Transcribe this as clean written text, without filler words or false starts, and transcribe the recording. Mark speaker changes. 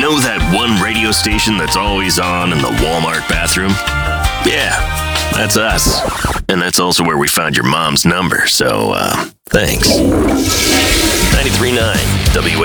Speaker 1: Know that one radio station that's always on in the Walmart bathroom? Yeah, that's us. And that's also where we found your mom's number, so, thanks. 93.9 WA.